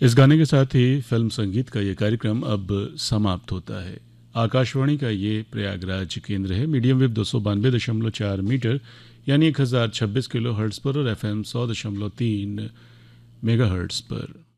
इस गाने के साथ ही फिल्म संगीत का ये कार्यक्रम अब समाप्त होता है। आकाशवाणी का ये प्रयागराज केंद्र है। मीडियम वेव 292.4 मीटर यानी 1026 किलो हर्ट्ज पर और FM 100.3 मेगा हर्ट्ज पर।